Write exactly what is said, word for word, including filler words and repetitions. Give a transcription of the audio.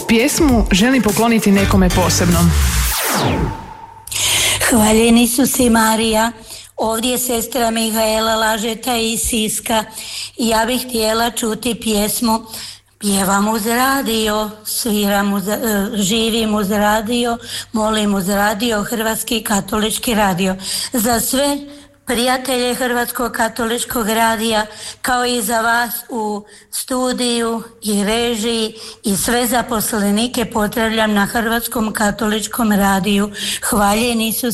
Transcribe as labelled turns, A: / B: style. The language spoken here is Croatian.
A: pjesmu želim pokloniti nekome posebnom.
B: Hvaljeni su si Marija, ovdje je sestra Mihaela Lažeta iz Siska i ja bih htjela čuti pjesmu Pjevam uz radio, sviram uz, živim uz radio, molim uz radio, Hrvatski katolički radio. Za sve prijatelje Hrvatskog katoličkog radija, kao i za vas u studiju i režiji i sve zaposlenike pozdravljam na Hrvatskom katoličkom radiju. Hvaljeni su